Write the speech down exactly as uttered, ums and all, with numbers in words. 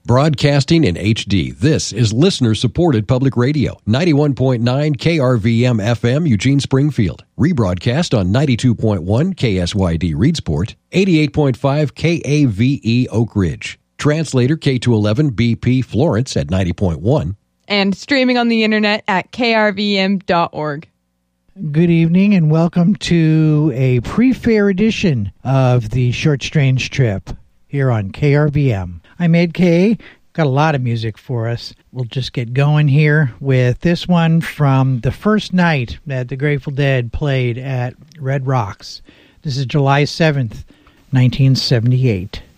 Broadcasting in H D, this is listener-supported public radio, ninety-one point nine K R V M F M, Eugene, Springfield. Rebroadcast on ninety-two point one K S Y D, Reedsport, eighty-eight point five K A V E, Oak Ridge. Translator K two eleven B P, Florence at ninety point one. And streaming on the internet at K R V M dot org. Good evening and welcome to a pre-fair edition of the Short Strange Trip here on K R V M. I'm Ed K. Got a lot of music for us. We'll just get going here with this one from the first night that the Grateful Dead played at Red Rocks. This is July seventh, nineteen seventy-eight.